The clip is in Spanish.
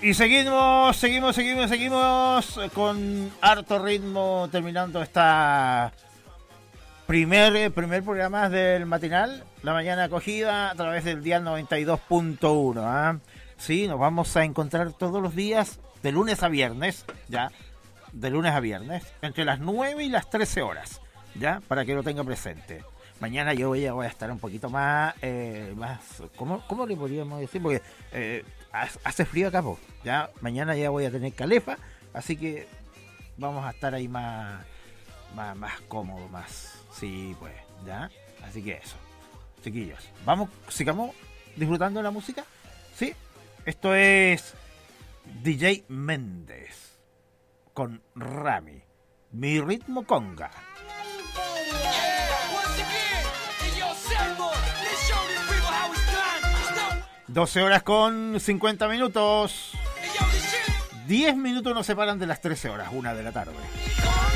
Y seguimos con harto ritmo, terminando esta primer programa del matinal, la mañana acogida a través del dial 92.1. Sí, nos vamos a encontrar todos los días, de lunes a viernes, ya, de lunes a viernes, entre las 9 y las 13 horas, ya, para que lo tenga presente. Mañana yo voy a estar un poquito más, ¿cómo le podríamos decir? Porque hace frío acá, po. Ya mañana ya voy a tener calefa, así que vamos a estar ahí más cómodos, más, sí, pues, ya. Así que eso, chiquillos, sigamos disfrutando de la música, sí. Esto es DJ Méndez con Rami, Mi Ritmo Conga. 12 horas con 50 minutos. 10 minutos nos separan de las 13 horas, 1 de la tarde.